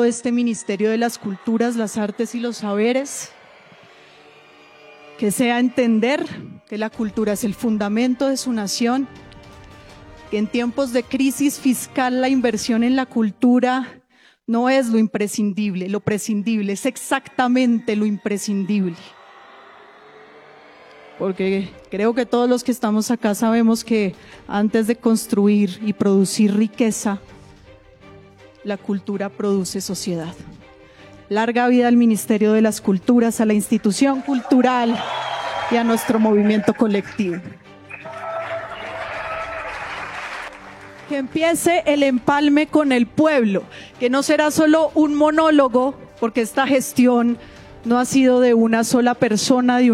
de este Ministerio de las Culturas, las Artes y los Saberes, que sea entender que la cultura es el fundamento de su nación, que en tiempos de crisis fiscal la inversión en la cultura no es lo imprescindible, lo prescindible es exactamente lo imprescindible. Porque creo que todos los que estamos acá sabemos que antes de construir y producir riqueza, la cultura produce sociedad. Larga vida al Ministerio de las Culturas, a la institución cultural y a nuestro movimiento colectivo. Que empiece el empalme con el pueblo, que no será solo un monólogo, porque esta gestión no ha sido de una sola persona,